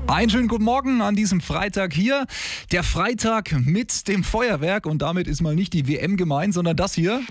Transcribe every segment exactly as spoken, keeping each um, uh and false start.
Einen schönen guten Morgen an diesem Freitag hier. Der Freitag mit dem Feuerwerk und damit ist mal nicht die W M gemeint, sondern das hier.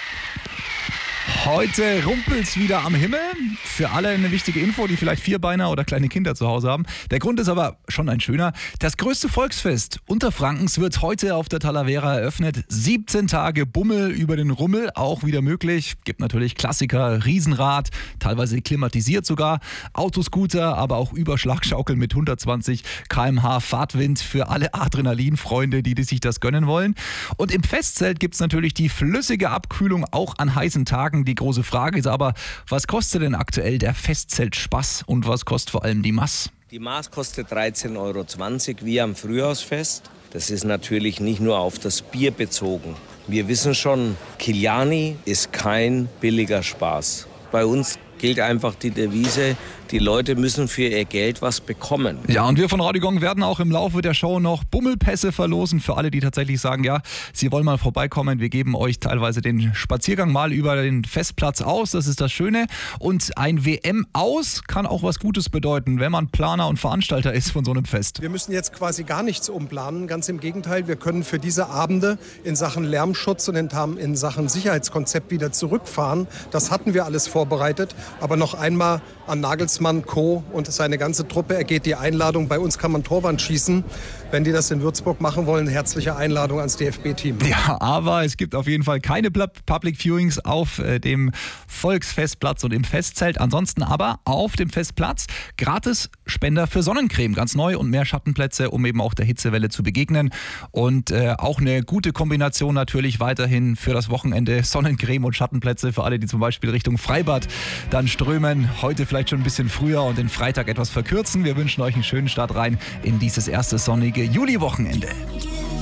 Heute rumpelt's wieder am Himmel. Für alle eine wichtige Info, die vielleicht Vierbeiner oder kleine Kinder zu Hause haben. Der Grund ist aber schon ein schöner. Das größte Volksfest Unterfrankens wird heute auf der Talavera eröffnet. siebzehn Tage Bummel über den Rummel, auch wieder möglich. Gibt natürlich Klassiker, Riesenrad, teilweise klimatisiert sogar, Autoscooter, aber auch Überschlagschaukeln mit hundertzwanzig Kilometer pro Stunde Fahrtwind für alle Adrenalinfreunde, die, die sich das gönnen wollen. Und im Festzelt gibt's natürlich die flüssige Abkühlung auch an heißen Tagen. Die große Frage ist aber, was kostet denn aktuell der Festzelt-Spaß und was kostet vor allem die Maß? Die Maß kostet dreizehn Euro zwanzig wie am Frühjahrsfest. Das ist natürlich nicht nur auf das Bier bezogen. Wir wissen schon, Kiliani ist kein billiger Spaß. Bei uns gilt einfach die Devise, die Leute müssen für ihr Geld was bekommen. Ja, und wir von Radio Gong werden auch im Laufe der Show noch Bummelpässe verlosen für alle, die tatsächlich sagen, ja, sie wollen mal vorbeikommen. Wir geben euch teilweise den Spaziergang mal über den Festplatz aus, das ist das Schöne. Und ein W M-Aus kann auch was Gutes bedeuten, wenn man Planer und Veranstalter ist von so einem Fest. Wir müssen jetzt quasi gar nichts umplanen, ganz im Gegenteil. Wir können für diese Abende in Sachen Lärmschutz und in Sachen Sicherheitskonzept wieder zurückfahren. Das hatten wir alles vorbereitet. Aber noch einmal an Nagelsmann, Co. und seine ganze Truppe ergeht die Einladung. Bei uns kann man Torwand schießen. Wenn die das in Würzburg machen wollen, herzliche Einladung ans D F B-Team. Ja, aber es gibt auf jeden Fall keine Public Viewings auf äh, dem Volksfestplatz und im Festzelt. Ansonsten aber auf dem Festplatz gratis Spender für Sonnencreme. Ganz neu und mehr Schattenplätze, um eben auch der Hitzewelle zu begegnen. Und äh, auch eine gute Kombination natürlich weiterhin für das Wochenende. Sonnencreme und Schattenplätze für alle, die zum Beispiel Richtung Freibad dann strömen. Heute vielleicht schon ein bisschen früher und den Freitag etwas verkürzen. Wir wünschen euch einen schönen Start rein in dieses erste sonnige Juli-Wochenende.